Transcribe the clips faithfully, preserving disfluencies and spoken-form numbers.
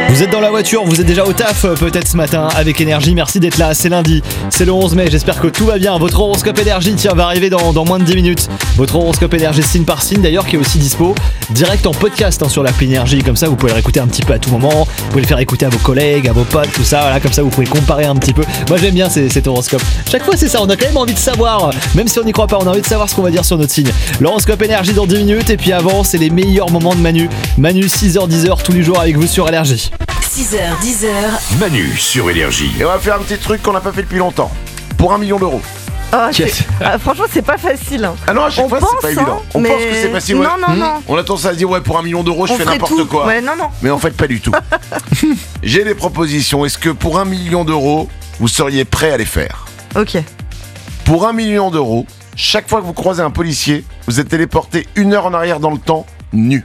Vous êtes dans la voiture, vous êtes déjà au taf euh, peut-être ce matin avec Énergie. Merci d'être là, c'est lundi, c'est le onze mai, j'espère que tout va bien. Votre horoscope Énergie, tiens, va arriver dans, dans moins de dix minutes. Votre horoscope Énergie signe par signe d'ailleurs, qui est aussi dispo direct en podcast hein, sur l'appli Énergie. Comme ça vous pouvez le réécouter un petit peu à tout moment, vous pouvez le faire écouter à vos collègues, à vos potes, tout ça, voilà, comme ça vous pouvez comparer un petit peu. Moi j'aime bien ces, cet horoscope. Chaque fois c'est ça, on a quand même envie de savoir, même si on n'y croit pas, on a envie de savoir ce qu'on va dire sur notre signe. L'horoscope Énergie dans dix minutes, et puis avant c'est les meilleurs moments de Manu. Manu six heures dix heures tous les jours avec vous sur Énergie. six heures dix heures. Manu sur Énergie. Et on va faire un petit truc qu'on n'a pas fait depuis longtemps. Pour un million d'euros. Oh, c'est- ah, franchement, c'est pas facile. Hein. Ah non, à chaque On fois pense, c'est pas évident. hein, On mais- pense que c'est facile. Ouais. Non, non, non. On a tendance à se dire ouais, pour un million d'euros je On fais ferait n'importe tout. quoi. Ouais, non, non. Mais en fait pas du tout. J'ai des propositions. Est-ce que pour un million d'euros vous seriez prêt à les faire? Ok. Pour un million d'euros, chaque fois que vous croisez un policier, vous êtes téléporté une heure en arrière dans le temps, nu.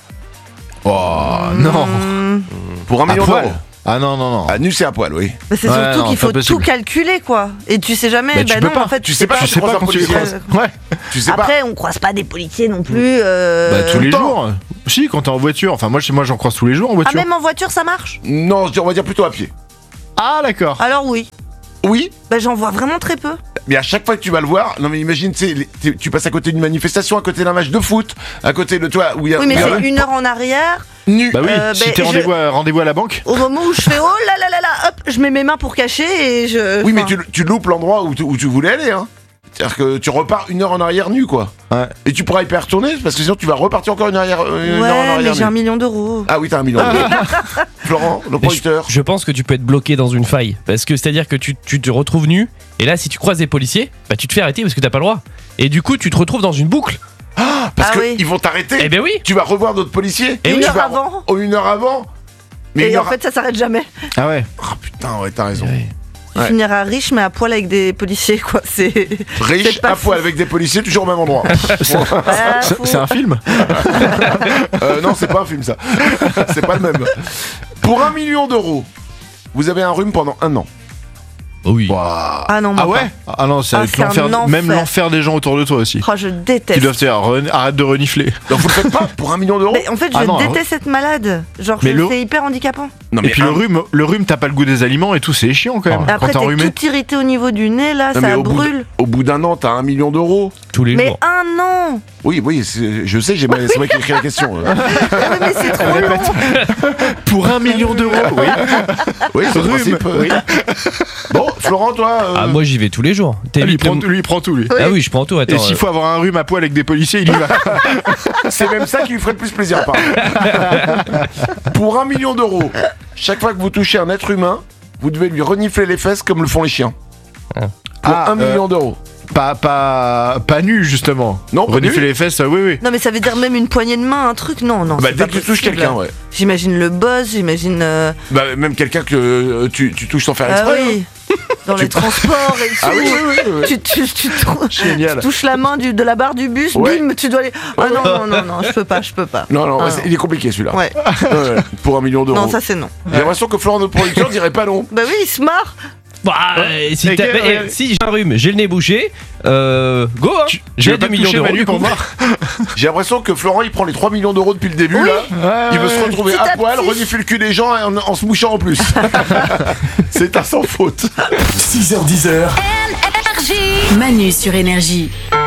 Oh non. Mmh. Pour un À million poil. d'euros. Ah non, non, non. Ah, nu c'est à poil, oui. Bah, c'est Ouais, surtout non, qu'il c'est faut impossible. tout calculer, quoi. Et tu sais jamais. Mais tu bah peux non, pas. en fait, Tu sais pas, Tu sais pas quand tu les croises croises. Ouais. Tu sais pas. Après, on croise pas des policiers non plus. euh, Bah tous les temps. jours. Si, quand t'es en voiture. Enfin moi, chez moi, j'en croise tous les jours en Ah, voiture. même en voiture, ça marche? Non, je dis- on va dire plutôt à pied. Ah d'accord. Alors oui. Oui, Bah j'en vois vraiment très peu. mais à chaque fois que tu vas le voir, non mais imagine, tu sais, les- t'es- tu passes à côté d'une manifestation, à côté d'un match de foot, à côté de toi où il y a Oui, mais où il y a- c'est une heure en arrière. nu. Bah oui. Euh, si bah, t'es je- rendez-vous à, rendez-vous à la banque. Au moment où je fais oh là là là là, hop, je mets mes mains pour cacher et je. Oui, mais enfin, tu, tu loupes l'endroit où tu, où tu voulais aller, hein. C'est-à-dire que tu repars une heure en arrière nu, quoi. Ouais. Et tu pourras y pas y retourner, parce que sinon tu vas repartir encore une, arrière, euh, une heure en Ouais, mais arrière j'ai un nu. million d'euros. Ah oui, t'as un million. Florent, le Mais producteur. Je, je pense que tu peux être bloqué dans une faille. Parce que c'est-à-dire que tu, tu te retrouves nu, et là, si tu croises des policiers, bah tu te fais arrêter parce que t'as pas le droit. Et du coup, tu te retrouves dans une boucle. Parce Ah que oui. ils vont t'arrêter. Eh ben oui. Tu vas revoir d'autres policiers. Et Une oui, tu heure vas- avant. Oh, une heure avant. Mais Et une en heure fait, ça s'arrête jamais. Ah ouais. Ah putain, ouais, t'as raison. Ouais. Tu Ouais. finiras riche, mais à poil avec des policiers, quoi. C'est. Riche, C'est pas à poil fou. avec des policiers, toujours au même endroit. Bon. Ah, C'est fou. c'est un film. Euh, non, c'est pas un film ça. C'est pas le même. Pour un million d'euros, vous avez un rhume pendant un an. Oh oui. Waouh. Ah non, moi Ah ouais. Ah non, c'est Ah, avec c'est un l'enfer. enfer. Même l'enfer des gens autour de toi aussi. pas. Oh, je Qui déteste. doivent te dire Ren- arrête de renifler. Donc vous le faites pas pour un million d'euros. Mais en fait, je Ah non, déteste être malade. Genre, Mais je- le- c'est hyper handicapant. Non Et puis un- le rhum, le rhume, t'as pas le goût des aliments et tout, c'est chiant quand même. Après, Quand t'es t'es enrhumé. tout irrité au niveau du nez, là, Non, mais ça au bout brûle. d- Au bout d'un an, t'as un million d'euros. Tous les Mais jours. un an. Oui, oui, c'est- je sais, j'ai moi- c'est moi qui ai écrit la question. euh. Ah oui, mais c'est trop long. Pour un million d'euros. Oui. Oui, c'est le Rhume, principe. euh. oui. Bon, Florent, toi. euh, Ah, moi j'y vais tous les jours. T'es Ah, lui, il vite prend, le- lui, il prend tout lui. Ah oui, je prends tout. Attends. Et s'il euh, faut avoir un rhume à poil avec des policiers, il y va. C'est même ça qui lui ferait le plus plaisir, pardon. Pour un million d'euros, chaque fois que vous touchez un être humain, vous devez lui renifler les fesses comme le font les chiens. Ah. Pour Ah, un euh, million d'euros. Pas, pas, pas nu justement. Non, pas renifler nu. les fesses, euh, oui, oui. Non, mais ça veut dire même une poignée de main, un truc. Non, non. Bah, c'est dès pas que tu touches possible. quelqu'un, ouais. J'imagine le boss, j'imagine. euh, Bah, même quelqu'un que euh, tu, tu touches sans faire Ah exprès. oui. Dans les transports et tout. Ah oui, oui, oui, oui. Tu, tu, tu, tou- Génial. tu touches la main du, de la barre du bus, Ouais. bim, tu dois aller. Ah non, non, non, non, je peux pas, je peux pas. Non, non, Ah, c'est- non. il est compliqué celui-là. Ouais. Ouais, ouais, pour un million d'euros. Non, ça c'est non. J'ai l'impression que Florent, notre producteur, dirait pas non. Bah oui, il se marre. Bah, euh, si, Mais t'as- quel- eh, si j'ai un rhume, j'ai le nez bouché, euh, go hein. Tu- je J'ai vais pas deux millions toucher d'euros. Manu du pour coup. voir. J'ai l'impression que Florent, il prend les trois millions d'euros depuis le début, Oui. là. Il veut se retrouver Petit à à poil, petit. renifler le cul des gens en, en se mouchant en plus. C'est à sans faute. six heures dix heures. Manu sur Énergie.